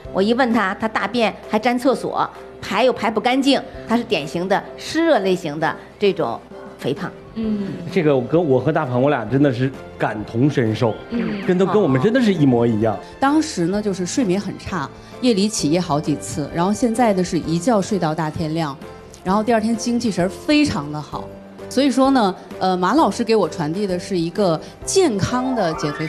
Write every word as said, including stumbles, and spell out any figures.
我一问他，他大便还沾厕所，排又排不干净，他是典型的湿热类型的这种肥胖。 嗯， 这个我跟我和大鹏我俩真的是感同身受， 嗯， 跟都跟我们真的是一模一样。 当时呢，就是睡眠很差，夜里起夜好几次，然后现在的是一觉睡到大天亮，然后第二天精气神非常的好。所以说呢，呃，马老师给我传递的是一个健康的减肥